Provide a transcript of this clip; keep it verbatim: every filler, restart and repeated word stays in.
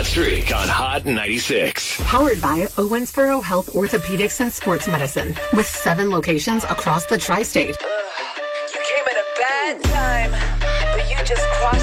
Streak on Hot ninety-six. Powered by Owensboro Health Orthopedics and Sports Medicine with seven locations across the tri-state. You came at a bad time, but you just crossed